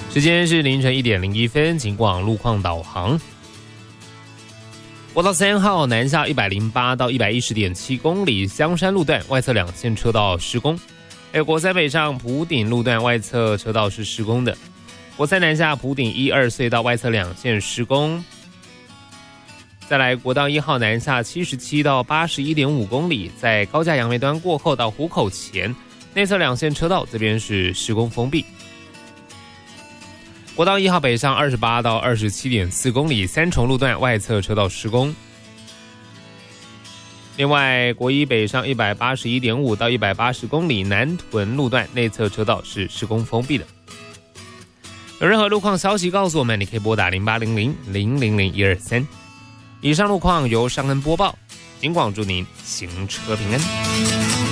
时间是凌晨1点01分，警广路况导航。国道3号南下108到110.7公里，香山路段外侧2线车道施工，还有国三北上埔顶路段外侧车道是施工的。国三南下埔顶1、2隧道外侧2线施工。再来国道1号南下77到81.5公里，在高架杨梅端过后到湖口前内侧2线车道这边是施工封闭。国道1号北上28到27.4公里，三重路段外侧车道施工。另外，国一北上181.5到180公里，南屯路段内侧车道是施工封闭的。有任何路况消息告诉我们，你可以拨打0800-000-123。以上路况由尚恩播报，警广祝您行车平安。